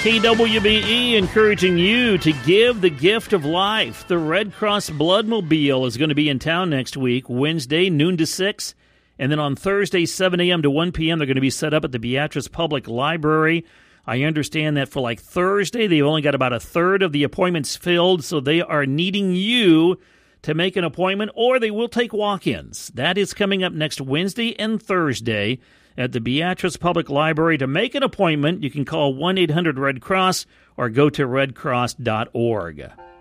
KWBE encouraging you to give the gift of life. The Red Cross Bloodmobile is going to be in town next week, Wednesday, noon to 6. And then on Thursday, 7 a.m. to 1 p.m., they're going to be set up at the Beatrice Public Library. I understand that for Thursday, they've only got about a third of the appointments filled, so they are needing you to make an appointment, or they will take walk-ins. That is coming up next Wednesday and Thursday at the Beatrice Public Library. To make an appointment, you can call 1-800-RED-CROSS or go to redcross.org.